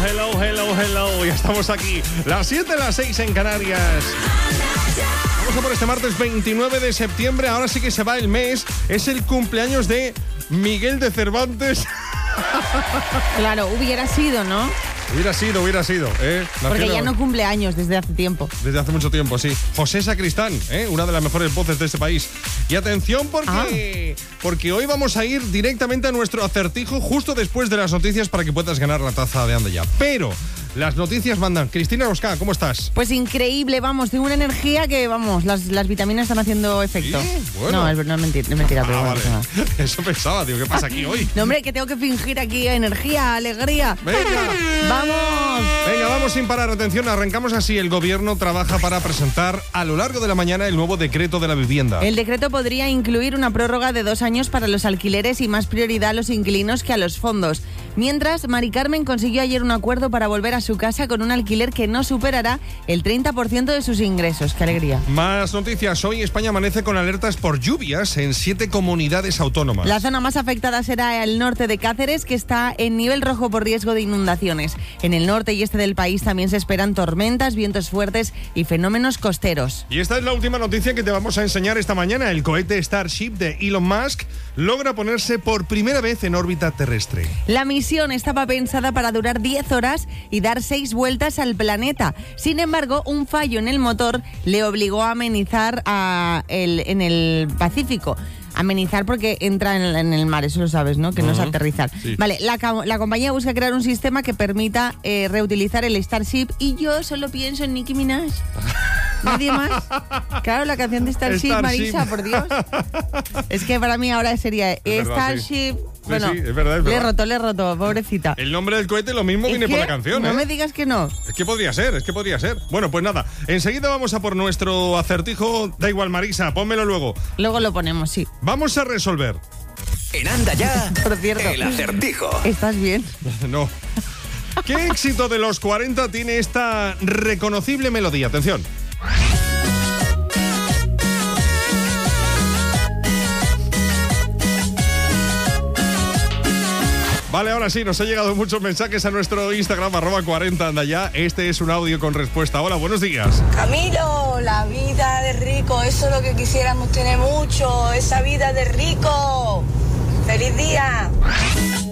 Hello. Ya estamos aquí. Las 7, las 6 en Canarias. Vamos a por este martes 29 de septiembre. Ahora sí que se va el mes. Es el cumpleaños de Miguel de Cervantes. Claro, hubiera sido, ¿no? Hubiera sido, ¿eh? Porque ya no cumple años desde hace tiempo. Desde hace mucho tiempo, sí. José Sacristán, una de las mejores voces de este país. Y atención porque hoy vamos a ir directamente a nuestro acertijo justo después de las noticias para que puedas ganar la taza de Anda Ya. Pero las noticias mandan. Cristina Rosca, ¿cómo estás? Pues increíble, vamos, tengo una energía que, vamos, las vitaminas están haciendo efecto. ¿Sí? Bueno. No, es mentira, pero vale. bueno. Eso pensaba, tío, ¿qué pasa aquí hoy? No, hombre, que tengo que fingir aquí energía, alegría. Venga. ¡Vamos! Venga, vamos sin parar. Atención, arrancamos así. El gobierno trabaja para presentar a lo largo de la mañana el nuevo decreto de la vivienda. El decreto podría incluir una prórroga de 2 años para los alquileres y más prioridad a los inquilinos que a los fondos. Mientras, Mari Carmen consiguió ayer un acuerdo para volver a su casa con un alquiler que no superará el 30% de sus ingresos. ¡Qué alegría! Más noticias. Hoy España amanece con alertas por lluvias en 7 comunidades autónomas. La zona más afectada será el norte de Cáceres, que está en nivel rojo por riesgo de inundaciones. En el norte y este del país también se esperan tormentas, vientos fuertes y fenómenos costeros. Y esta es la última noticia que te vamos a enseñar esta mañana. El cohete Starship de Elon Musk logra ponerse por primera vez en órbita terrestre. La misión estaba pensada para durar 10 horas y dar 6 vueltas al planeta. Sin embargo, un fallo en el motor le obligó a amenizar en el Pacífico. Amenizar porque entra en el mar, eso lo sabes, ¿no? Que no es aterrizar. Sí. Vale, la compañía busca crear un sistema que permita reutilizar el Starship y yo solo pienso en Nicki Minaj. ¿Nadie más? Claro, la canción de Starship, Marisa, por Dios. Es que para mí ahora sería Starship... Sí. Bueno, sí, es verdad. Le he roto, pobrecita. El nombre del cohete lo mismo viene por la canción, No me digas que no. Es que podría ser. Bueno, pues nada, enseguida vamos a por nuestro acertijo. Da igual, Marisa, pónmelo luego. Luego lo ponemos, sí. Vamos a resolver. En Anda Ya, Por cierto, el acertijo. ¿estás bien? No. ¿Qué éxito de los 40 tiene esta reconocible melodía? Atención. Vale, ahora sí, nos han llegado muchos mensajes a nuestro Instagram, @40 Anda Ya. Este es un audio con respuesta. Hola, buenos días. Camilo, la vida de rico, eso es lo que quisiéramos tener mucho, esa vida de rico. ¡Feliz día!